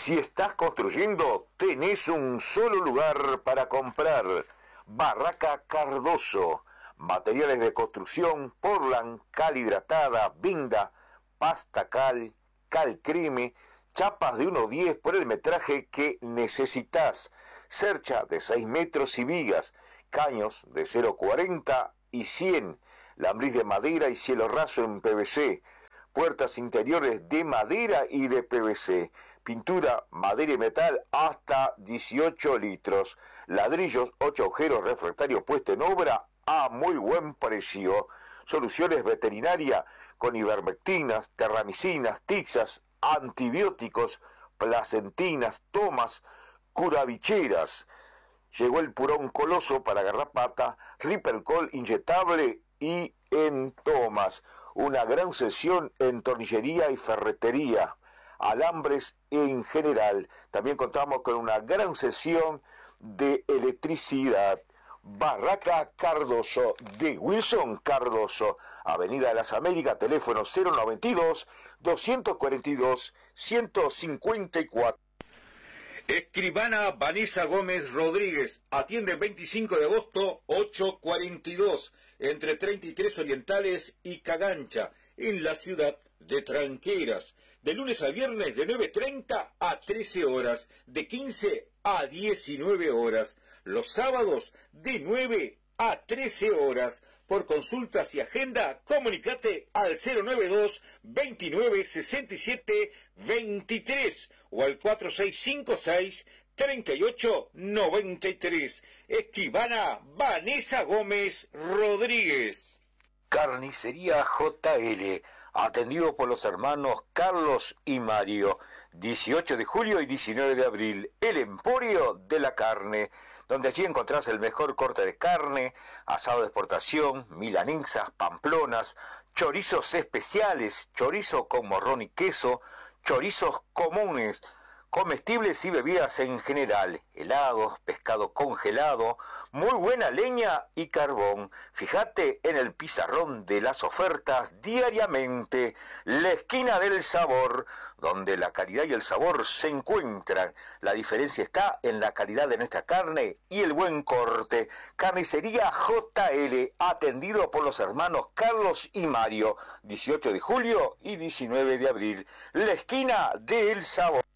Si estás construyendo, tenés un solo lugar para comprar. Barraca Cardoso. Materiales de construcción, Portland, cal hidratada, vinda, pasta cal, cal creme, chapas de 1,10 por el metraje que necesitas, cercha de 6 metros y vigas, caños de 0,40 y 100, lambriz de madera y cielo raso en PVC, puertas interiores de madera y de PVC, pintura, madera y metal hasta 18 litros, ladrillos, 8 agujeros, refractario puesto en obra a muy buen precio. Soluciones veterinaria con ivermectinas, terramicinas, tixas, antibióticos, placentinas, tomas, curavicheras. Llegó el purón coloso para garrapata, Rippercol inyectable y en tomas. Una gran sesión en tornillería y ferretería, alambres en general. También contamos con una gran sesión de electricidad. Barraca Cardoso, de Wilson Cardoso, Avenida de las Américas, teléfono 092-242-154. Escribana Vanessa Gómez Rodríguez, atiende 25 de agosto, 8:42, entre 33 Orientales y Cagancha, en la ciudad de Tranqueras, de lunes a viernes de 9:30 a 13 horas, de 15 a 19 horas, los sábados de 9 a 13 horas. Por consultas y agenda, comunicate al 092 29 67 23 o al 4656 38 93. Escribana Vanessa Gómez Rodríguez. Carnicería JL, atendido por los hermanos Carlos y Mario, 18 de julio y 19 de abril, el Emporio de la Carne, donde allí encontrás el mejor corte de carne, asado de exportación, milanesas, pamplonas, chorizos especiales, chorizo con morrón y queso, chorizos comunes, comestibles y bebidas en general, helados, pescado congelado, muy buena leña y carbón. Fíjate en el pizarrón de las ofertas diariamente, la esquina del sabor, donde la calidad y el sabor se encuentran. La diferencia está en la calidad de nuestra carne y el buen corte. Carnicería JL, atendido por los hermanos Carlos y Mario, 18 de julio y 19 de abril, la esquina del sabor.